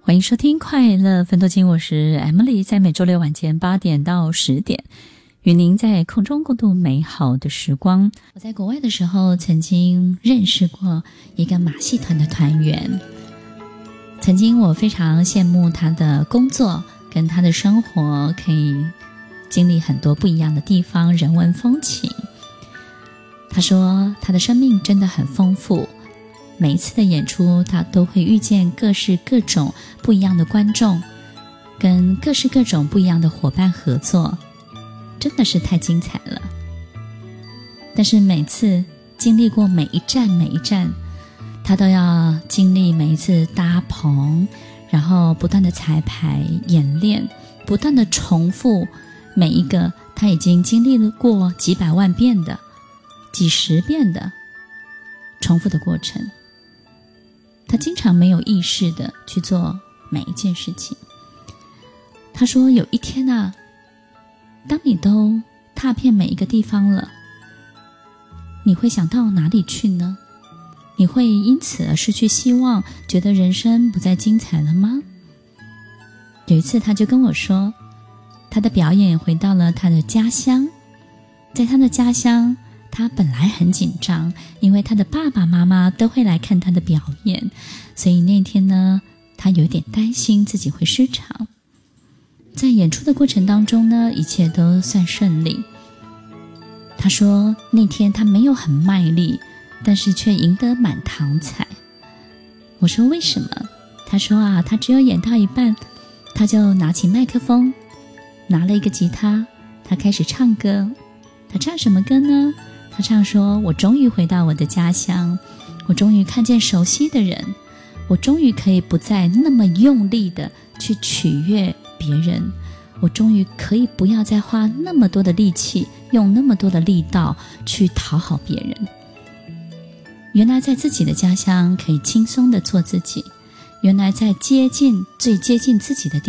欢迎收听快乐分多金，我是 Emily， 在每周六晚间8点到10点与您在空中共度美好的时光。我在国外的时候曾经认识过一个马戏团的团员，曾经我非常羡慕他的工作跟他的生活，可以经历很多不一样的地方，人文风情。他说他的生命真的很丰富，每一次的演出他都会遇见各式各种不一样的观众，跟各式各种不一样的伙伴合作，真的是太精彩了。但是每次经历过每一站，他都要经历每一次搭棚，然后不断的彩排演练，不断的重复每一个他已经经历了过几百万遍的几十遍的重复的过程。他经常没有意识的去做每一件事情。他说有一天啊，当你都踏遍每一个地方了，你会想到哪里去呢？你会因此而失去希望，觉得人生不再精彩了吗？有一次他就跟我说，他的表演回到了他的家乡。在他的家乡，他本来很紧张，因为他的爸爸妈妈都会来看他的表演，所以那天呢，他有点担心自己会失常。在演出的过程当中呢，一切都算顺利。他说那天他没有很卖力，但是却赢得满堂彩。我说为什么？他说他只有演到一半，他就拿起麦克风，拿了一个吉他，他开始唱歌。他唱什么歌呢？他唱说，我终于回到我的家乡，我终于看见熟悉的人，我终于可以不再那么用力的去取悦别人，我终于可以不要再花那么多的力气，用那么多的力道去讨好别人。原来在自己的家乡可以轻松的做自己，原来在最接近自己的地方